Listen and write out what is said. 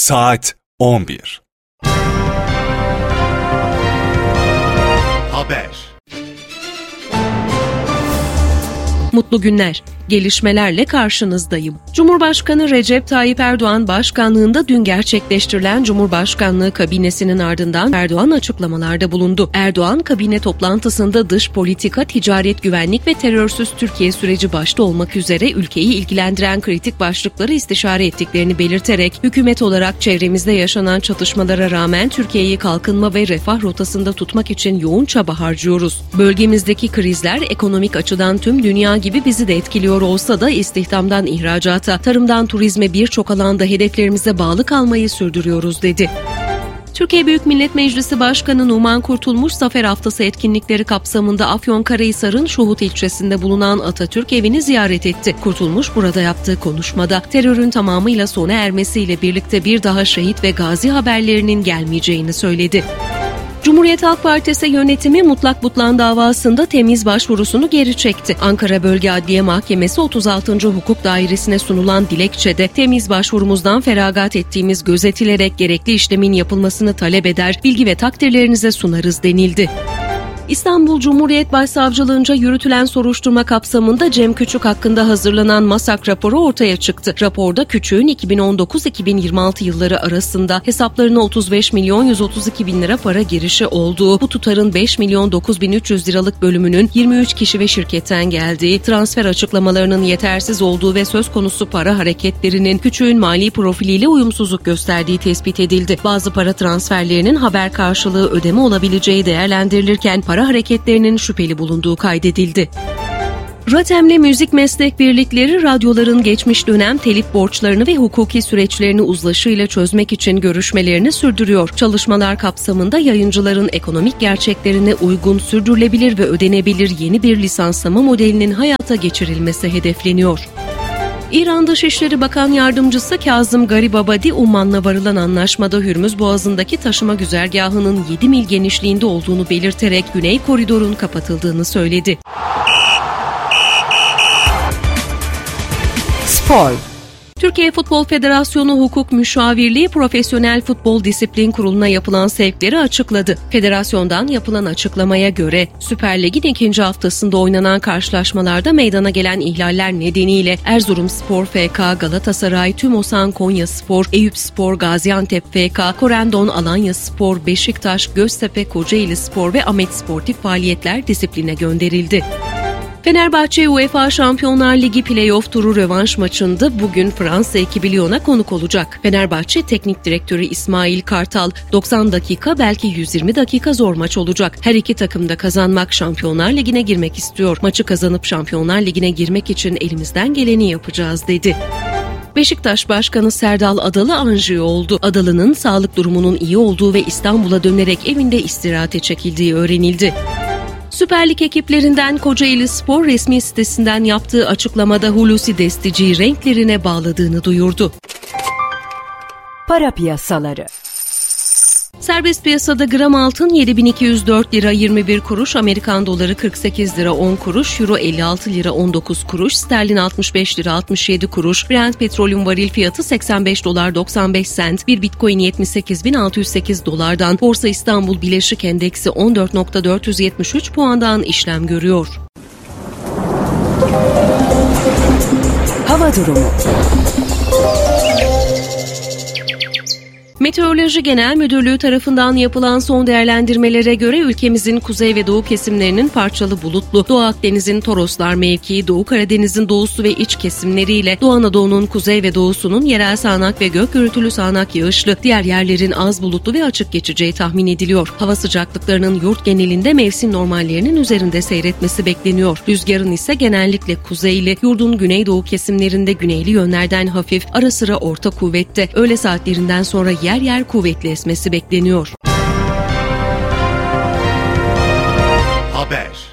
Saat 11. Haber. Mutlu günler. Gelişmelerle karşınızdayım. Cumhurbaşkanı Recep Tayyip Erdoğan başkanlığında dün gerçekleştirilen Cumhurbaşkanlığı kabinesinin ardından Erdoğan açıklamalarda bulundu. Erdoğan kabine toplantısında dış politika, ticaret, güvenlik ve terörsüz Türkiye süreci başta olmak üzere ülkeyi ilgilendiren kritik başlıkları istişare ettiklerini belirterek hükümet olarak çevremizde yaşanan çatışmalara rağmen Türkiye'yi kalkınma ve refah rotasında tutmak için yoğun çaba harcıyoruz. Bölgemizdeki krizler ekonomik açıdan tüm dünya gibi bizi de etkiliyor olsa da istihdamdan ihracata, tarımdan turizme birçok alanda hedeflerimize bağlı kalmayı sürdürüyoruz dedi. Türkiye Büyük Millet Meclisi Başkanı Numan Kurtulmuş, Zafer Haftası etkinlikleri kapsamında Afyonkarahisar'ın Şuhut ilçesinde bulunan Atatürk evini ziyaret etti. Kurtulmuş burada yaptığı konuşmada terörün tamamıyla sona ermesiyle birlikte bir daha şehit ve gazi haberlerinin gelmeyeceğini söyledi. Cumhuriyet Halk Partisi yönetimi Mutlak Butlan davasında temiz başvurusunu geri çekti. Ankara Bölge Adliye Mahkemesi 36. Hukuk Dairesi'ne sunulan dilekçede temiz başvurumuzdan feragat ettiğimiz gözetilerek gerekli işlemin yapılmasını talep eder, bilgi ve takdirlerinize sunarız denildi. İstanbul Cumhuriyet Başsavcılığınca yürütülen soruşturma kapsamında Cem Küçük hakkında hazırlanan MASAK raporu ortaya çıktı. Raporda Küçük'ün 2019-2026 yılları arasında hesaplarına 35.132.000 lira para girişi olduğu, bu tutarın 5.009.300 liralık bölümünün 23 kişi ve şirketten geldiği, transfer açıklamalarının yetersiz olduğu ve söz konusu para hareketlerinin Küçük'ün mali profiliyle uyumsuzluk gösterdiği tespit edildi. Bazı para transferlerinin haber karşılığı ödeme olabileceği değerlendirilirken para hareketlerinin şüpheli bulunduğu kaydedildi. RATEM'le müzik meslek birlikleri radyoların geçmiş dönem telif borçlarını ve hukuki süreçlerini uzlaşıyla çözmek için görüşmelerini sürdürüyor. Çalışmalar kapsamında yayıncıların ekonomik gerçeklerine uygun, sürdürülebilir ve ödenebilir yeni bir lisanslama modelinin hayata geçirilmesi hedefleniyor. İran Dışişleri Bakan Yardımcısı Kazım Garibabadi, Umman'la varılan anlaşmada Hürmüz Boğazı'ndaki taşıma güzergahının 7 mil genişliğinde olduğunu belirterek Güney Koridor'un kapatıldığını söyledi. Spor. Türkiye Futbol Federasyonu Hukuk Müşavirliği Profesyonel Futbol Disiplin Kurulu'na yapılan sevkleri açıkladı. Federasyondan yapılan açıklamaya göre Süper Lig'in ikinci haftasında oynanan karşılaşmalarda meydana gelen ihlaller nedeniyle Erzurumspor FK, Galatasaray, Tümosan Konyaspor, Eyüpspor, Gaziantep FK, Korendon Alanyaspor, Beşiktaş, Göztepe, Kocaelispor ve Ahmet Sportif Faaliyetler disipline gönderildi. Fenerbahçe UEFA Şampiyonlar Ligi play-off turu rövanş maçında bugün Fransa ekibi Lyon'a konuk olacak. Fenerbahçe Teknik Direktörü İsmail Kartal, 90 dakika belki 120 dakika zor maç olacak. Her iki takım da kazanmak, Şampiyonlar Ligi'ne girmek istiyor. Maçı kazanıp Şampiyonlar Ligi'ne girmek için elimizden geleni yapacağız dedi. Beşiktaş Başkanı Serdal Adalı anjiyo oldu. Adalı'nın sağlık durumunun iyi olduğu ve İstanbul'a dönerek evinde istirahate çekildiği öğrenildi. Süper Lig ekiplerinden Kocaelispor resmi sitesinden yaptığı açıklamada Hulusi Destici'yi renklerine bağladığını duyurdu. Para piyasaları. Serbest piyasada gram altın 7.204 lira 21 kuruş, Amerikan doları 48 lira 10 kuruş, euro 56 lira 19 kuruş, sterlin 65 lira 67 kuruş, Brent petrolün varil fiyatı 85 dolar 95 sent, bir bitcoin 78.608 dolardan, Borsa İstanbul Bileşik Endeksi 14.473 puandan işlem görüyor. Hava durumu. Meteoroloji Genel Müdürlüğü tarafından yapılan son değerlendirmelere göre ülkemizin kuzey ve doğu kesimlerinin parçalı bulutlu, Doğu Akdeniz'in Toroslar mevkii, Doğu Karadeniz'in doğusu ve iç kesimleriyle Doğu Anadolu'nun kuzey ve doğusunun yerel sağanak ve gök gürültülü sağanak yağışlı, diğer yerlerin az bulutlu ve açık geçeceği tahmin ediliyor. Hava sıcaklıklarının yurt genelinde mevsim normallerinin üzerinde seyretmesi bekleniyor. Rüzgarın ise genellikle kuzeyli, yurdun güneydoğu kesimlerinde güneyli yönlerden hafif, ara sıra orta kuvvette, öğle saatlerinden sonra yer yer kuvvetli esmesi bekleniyor. Haber.